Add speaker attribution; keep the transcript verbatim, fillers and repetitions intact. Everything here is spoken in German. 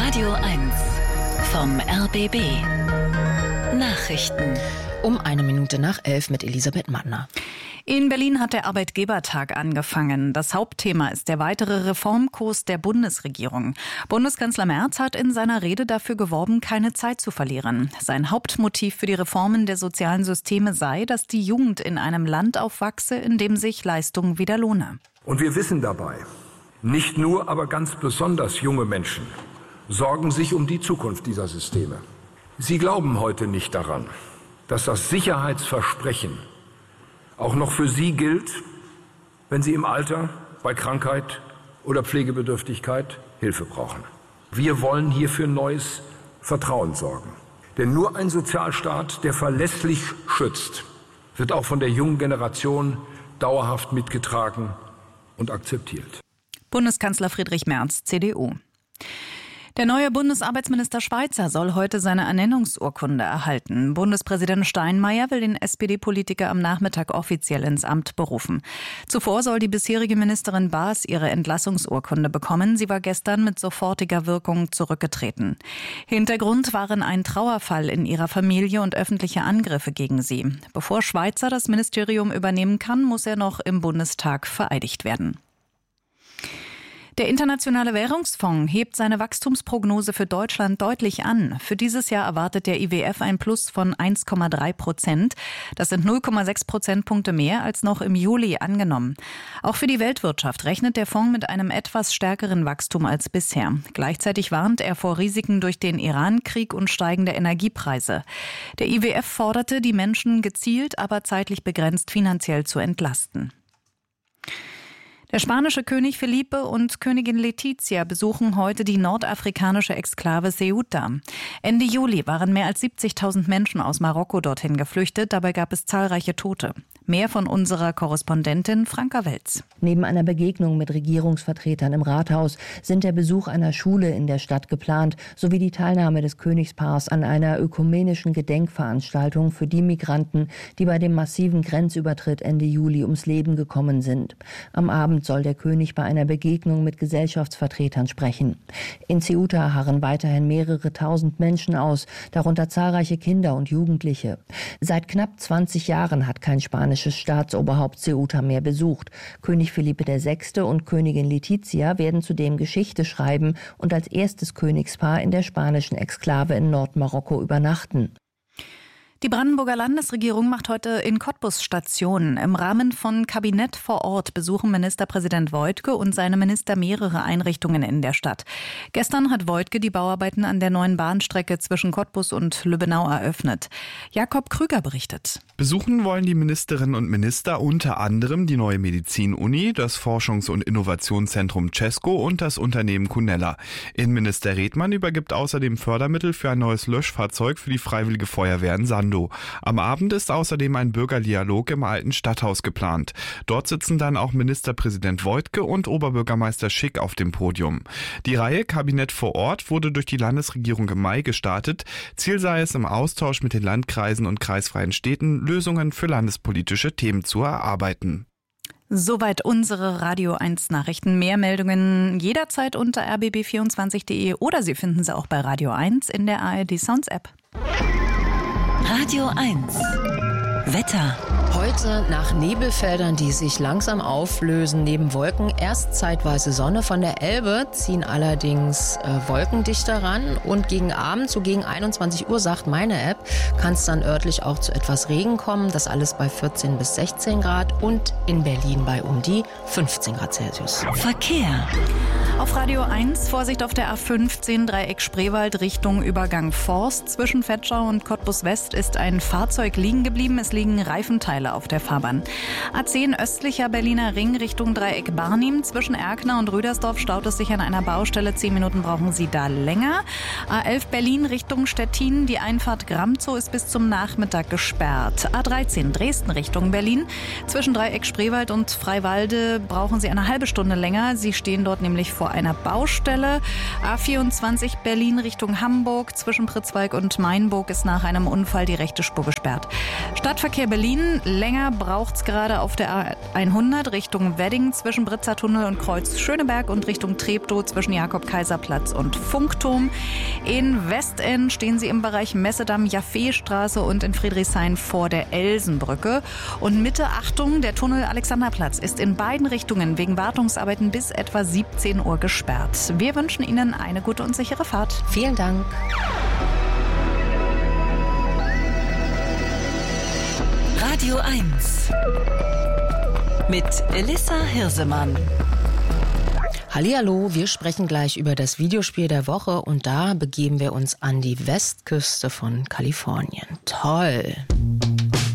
Speaker 1: Radio eins vom R B B. Nachrichten.
Speaker 2: Um eine Minute nach elf mit Elisabeth Mattner.
Speaker 3: In Berlin hat der Arbeitgebertag angefangen. Das Hauptthema ist der weitere Reformkurs der Bundesregierung. Bundeskanzler Merz hat in seiner Rede dafür geworben, keine Zeit zu verlieren. Sein Hauptmotiv für die Reformen der sozialen Systeme sei, dass die Jugend in einem Land aufwachse, in dem sich Leistung wieder lohne.
Speaker 4: Und wir wissen dabei, nicht nur, aber ganz besonders junge Menschen sorgen sich um die Zukunft dieser Systeme. Sie glauben heute nicht daran, dass das Sicherheitsversprechen auch noch für sie gilt, wenn sie im Alter, bei Krankheit oder Pflegebedürftigkeit Hilfe brauchen. Wir wollen hier für neues Vertrauen sorgen. Denn nur ein Sozialstaat, der verlässlich schützt, wird auch von der jungen Generation dauerhaft mitgetragen und akzeptiert.
Speaker 3: Bundeskanzler Friedrich Merz, C D U. Der neue Bundesarbeitsminister Schweizer soll heute seine Ernennungsurkunde erhalten. Bundespräsident Steinmeier will den S P D-Politiker am Nachmittag offiziell ins Amt berufen. Zuvor soll die bisherige Ministerin Baas ihre Entlassungsurkunde bekommen. Sie war gestern mit sofortiger Wirkung zurückgetreten. Hintergrund waren ein Trauerfall in ihrer Familie und öffentliche Angriffe gegen sie. Bevor Schweizer das Ministerium übernehmen kann, muss er noch im Bundestag vereidigt werden. Der Internationale Währungsfonds hebt seine Wachstumsprognose für Deutschland deutlich an. Für dieses Jahr erwartet der I W F ein Plus von eins Komma drei Prozent. Das sind null Komma sechs Prozentpunkte mehr als noch im Juli angenommen. Auch für die Weltwirtschaft rechnet der Fonds mit einem etwas stärkeren Wachstum als bisher. Gleichzeitig warnt er vor Risiken durch den Iran-Krieg und steigende Energiepreise. Der I W F forderte, die Menschen gezielt, aber zeitlich begrenzt finanziell zu entlasten. Der spanische König Felipe und Königin Letizia besuchen heute die nordafrikanische Exklave Ceuta. Ende Juli waren mehr als siebzigtausend Menschen aus Marokko dorthin geflüchtet. Dabei gab es zahlreiche Tote. Mehr von unserer Korrespondentin Franka Welz.
Speaker 5: Neben einer Begegnung mit Regierungsvertretern im Rathaus sind der Besuch einer Schule in der Stadt geplant, sowie die Teilnahme des Königspaars an einer ökumenischen Gedenkveranstaltung für die Migranten, die bei dem massiven Grenzübertritt Ende Juli ums Leben gekommen sind. Am Abend soll der König bei einer Begegnung mit Gesellschaftsvertretern sprechen. In Ceuta harren weiterhin mehrere tausend Menschen aus, darunter zahlreiche Kinder und Jugendliche. Seit knapp zwanzig Jahren hat kein spanisches Staatsoberhaupt Ceuta mehr besucht. König Felipe der Sechste und Königin Letizia werden zudem Geschichte schreiben und als erstes Königspaar in der spanischen Exklave in Nordmarokko übernachten.
Speaker 3: Die Brandenburger Landesregierung macht heute in Cottbus Station. Im Rahmen von Kabinett vor Ort besuchen Ministerpräsident Woidke und seine Minister mehrere Einrichtungen in der Stadt. Gestern hat Woidke die Bauarbeiten an der neuen Bahnstrecke zwischen Cottbus und Lübbenau eröffnet. Jakob Krüger berichtet.
Speaker 6: Besuchen wollen die Ministerinnen und Minister unter anderem die neue Medizin-Uni, das Forschungs- und Innovationszentrum Cesco und das Unternehmen Cunella. Innenminister Redmann übergibt außerdem Fördermittel für ein neues Löschfahrzeug für die Freiwillige Feuerwehr in Sando. Am Abend ist außerdem ein Bürgerdialog im alten Stadthaus geplant. Dort sitzen dann auch Ministerpräsident Woidke und Oberbürgermeister Schick auf dem Podium. Die Reihe Kabinett vor Ort wurde durch die Landesregierung im Mai gestartet. Ziel sei es, im Austausch mit den Landkreisen und kreisfreien Städten Lösungen für landespolitische Themen zu erarbeiten.
Speaker 3: Soweit unsere Radio eins Nachrichten. Mehr Meldungen jederzeit unter r b b vierundzwanzig punkt de oder Sie finden sie auch bei Radio eins in der A R D Sounds App.
Speaker 1: Radio eins. Wetter.
Speaker 2: Heute nach Nebelfeldern, die sich langsam auflösen, neben Wolken erst zeitweise Sonne. Von der Elbe ziehen allerdings äh, Wolken dichter ran und gegen Abend, so gegen einundzwanzig Uhr, sagt meine App, kann es dann örtlich auch zu etwas Regen kommen. Das alles bei vierzehn bis sechzehn Grad und in Berlin bei um die fünfzehn Grad Celsius.
Speaker 1: Verkehr.
Speaker 3: Auf Radio eins, Vorsicht auf der A fünfzehn, Dreieck Spreewald Richtung Übergang Forst. Zwischen Vetschau und Cottbus West ist ein Fahrzeug liegen geblieben. Es liegen Reifenteile auf der Fahrbahn. A zehn östlicher Berliner Ring Richtung Dreieck Barnim. Zwischen Erkner und Rüdersdorf staut es sich an einer Baustelle. Zehn Minuten brauchen Sie da länger. A elf Berlin Richtung Stettin. Die Einfahrt Gramzow ist bis zum Nachmittag gesperrt. A dreizehn Dresden Richtung Berlin. Zwischen Dreieck Spreewald und Freiwalde brauchen Sie eine halbe Stunde länger. Sie stehen dort nämlich vor vor einer Baustelle. A vierundzwanzig Berlin Richtung Hamburg. Zwischen Pritzwalk und Mainburg ist nach einem Unfall die rechte Spur gesperrt. Stadtverkehr Berlin. Länger braucht's gerade auf der A hundert Richtung Wedding zwischen Britzer Tunnel und Kreuz Schöneberg und Richtung Treptow zwischen Jakob-Kaiser-Platz und Funkturm. In Westend stehen Sie im Bereich Messedamm-Jaffeestraße und in Friedrichshain vor der Elsenbrücke. Und Mitte, Achtung, der Tunnel Alexanderplatz ist in beiden Richtungen wegen Wartungsarbeiten bis etwa siebzehn Uhr gesperrt. Wir wünschen Ihnen eine gute und sichere Fahrt.
Speaker 2: Vielen Dank.
Speaker 1: Radio eins mit Elissa Hirsemann.
Speaker 2: Hallihallo, wir sprechen gleich über das Videospiel der Woche und da begeben wir uns an die Westküste von Kalifornien. Toll!